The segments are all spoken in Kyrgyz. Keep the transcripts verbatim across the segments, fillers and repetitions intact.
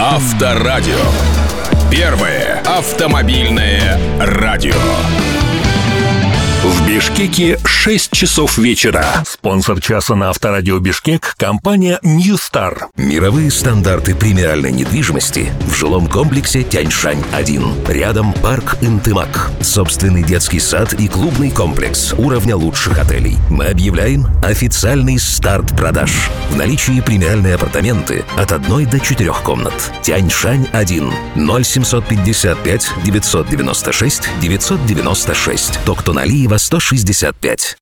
Авторадио. Первое автомобильное радио. В Бишкеке шесть часов вечера. Спонсор часа на Авторадио Бишкек — компания New Star. Мировые стандарты премиальной недвижимости в жилом комплексе Тяньшань один. Рядом парк Интымак. Собственный детский сад и клубный комплекс уровня лучших отелей. Мы объявляем официальный старт продаж. В наличии премиальные апартаменты от одной до четырех комнат. Тяньшань один. ноль семьсот пятьдесят пять девятьсот девяносто шесть девятьсот девяносто шесть. Токтоналиева сто шестьдесят пять.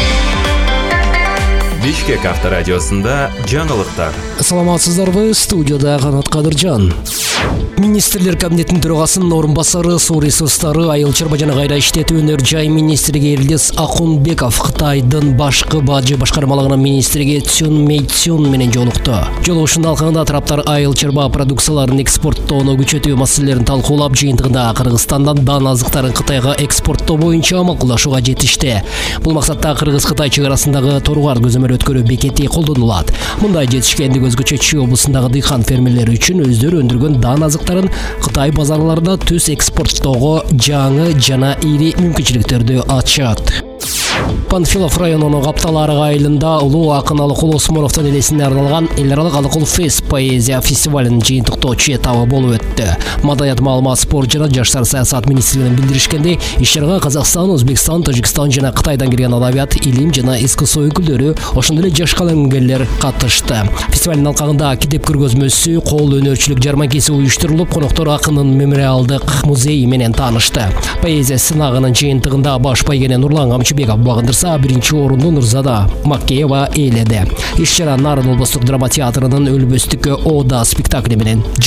Бишкек авторадиосында жаңылыктар. Саламатсыздарбы, студияда Канат Кадыржан. Министрлер кабинетinin төрағасының орынбасары, су ресурстары, айыл чарба жана кайра иштетүү өнөр жай министриги Элдес Акунбеков Кытайдын башкы бажы башкармалыгынын министриги Цюн Мэйцюн менен жолукту. Жолугушунун алкагында тараптар айыл чарба продукцияларын экспорттоону күчөтүү маселелерин талкуулап, жыйынтыгында Кыргызстандан дан азыктарын Кытайга экспорттоо боюнча макулдашууга жетишти. Бул максатта Кыргыз-Кытай чек арасындагы Торгар көзөмөл өткөрүү бекети колдонулат. Мындай жетишкендик өзгөчө Чүй облусундагы дыйкан фермерлери үчүн өздөрү өндүргөн дан азыктарын Кытай базарларына түз экспорттоого жаңы жана ири мүмкүнчүлүктөрдү ачат. Панфилов районунун Каптал-Арык айылында улуу акын Алыкул Осмоновдун элесине арналган эл аралык Алыкул Фест поэзия фестивалынын жыйынтыктоо этабы болуп өттү. Маданият, маалымат, спорт жана жаштар саясат министрлигинин билдиришкенде, иш-чарага Казакстан, Өзбекстан, Тажикстан жана Кытайдан келген адабият, илим жана искусство өкүлдөрү, ошондой эле жаш калемгерлер катышты. Фестивалдын алкагында китеп көргөзмөсү, кол өнөрчүлүк жармакеси уюштурулуп, коноктор акынын мемориалдык музейи менен таанышты. Поэзия сынагынын жыйынтыгында баш байгене Нурлан Камчыбеков багындырса, биринчи орунду Нурзада Макеева ээледи. Иш-чара Нарын облустук драма театрынын Өлбөстүккө Ода спектакли менен